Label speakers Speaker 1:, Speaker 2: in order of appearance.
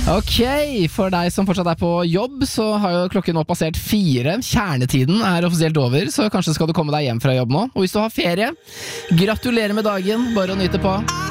Speaker 1: Ok, for deg som fortsatt er på jobb, så har jo klokken nå passert 4. Kjernetiden er offisielt over, så kanskje skal du komme deg hjem fra jobb nå. Og hvis du har ferie, gratulerer med dagen, bare å nyte på.